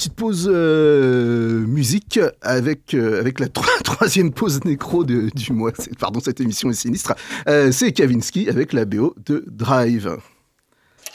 petite pause musique avec la troisième pause nécro du mois. Pardon, cette émission est sinistre. C'est Kavinsky avec la BO de Drive.